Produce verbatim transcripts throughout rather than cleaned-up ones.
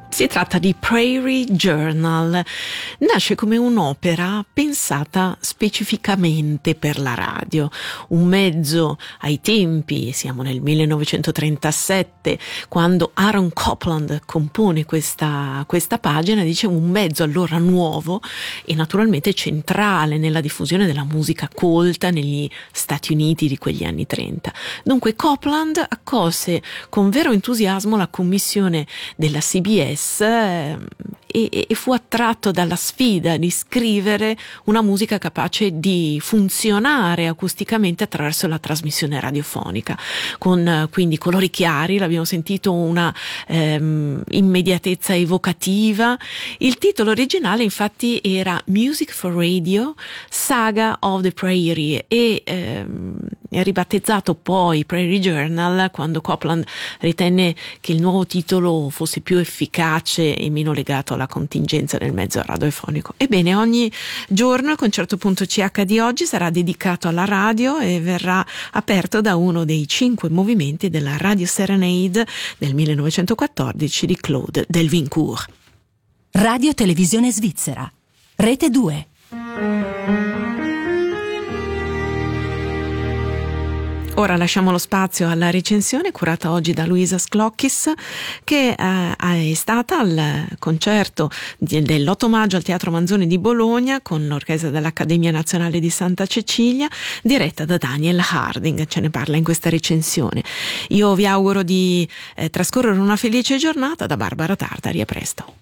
Si tratta di Prairie Journal. Nasce come un'opera pensata specificamente per la radio, un mezzo ai tempi, siamo nel millenovecentotrentasette, quando Aaron Copland compone questa, questa pagina, dicevo un mezzo allora nuovo e naturalmente centrale nella diffusione della musica colta negli Stati Uniti di quegli anni trenta. Dunque Copland accolse con vero entusiasmo la commissione della C B S E, e fu attratto dalla sfida di scrivere una musica capace di funzionare acusticamente attraverso la trasmissione radiofonica, con quindi colori chiari, l'abbiamo sentito, una ehm, immediatezza evocativa. Il titolo originale infatti era Music for Radio, Saga of the Prairie, e ehm, è ribattezzato poi Prairie Journal quando Copland ritenne che il nuovo titolo fosse più efficace e meno legato alla contingenza del mezzo radiofonico. Ebbene, ogni giorno il concerto punto C H di oggi sarà dedicato alla radio e verrà aperto da uno dei cinque movimenti della Radio Serenade del millenovecentoquattordici di Claude Delvincourt. Radio Televisione Svizzera, Rete due. Ora lasciamo lo spazio alla recensione curata oggi da Luisa Sclocchis, che eh, è stata al concerto dell'otto maggio al Teatro Manzoni di Bologna con l'orchestra dell'Accademia Nazionale di Santa Cecilia, diretta da Daniel Harding. Ce ne parla in questa recensione. Io vi auguro di eh, trascorrere una felice giornata. Da Barbara Tartari, a presto.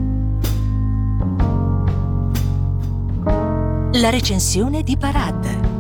La recensione di Parade.